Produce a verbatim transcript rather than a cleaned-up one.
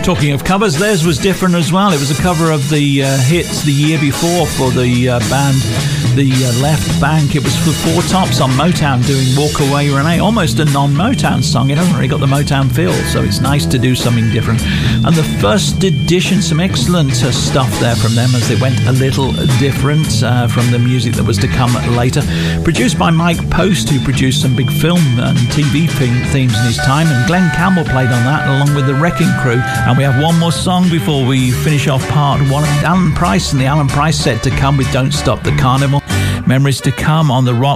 Talking of covers, theirs was different as well. It was a cover of the uh, hits the year before for the uh, band The uh, Left Bank. It was for Four Tops on Motown doing Walk Away Renee, almost a non-Motown song. It hasn't really got the Motown feel, so it's nice to do something different. And the first edition, some excellent uh, stuff there from them as they went a little different uh, from the music that was to come later. Produced by Mike Post, who produced some big film and T V themes in his time, and Glenn Campbell played on that along with the Wrecking Crew. And we have one more song before we finish off part one. Alan Price and the Alan Price set to come with Don't Stop the Carnival. Memories to come on the Rock